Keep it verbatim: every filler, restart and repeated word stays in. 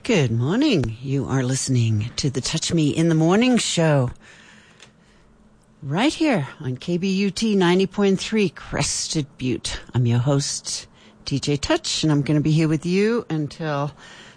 Good morning. You are listening to the Touch Me in the Morning show right here on K B U T ninety point three Crested Butte. I'm your host, D J Touch, and I'm going to be here with you until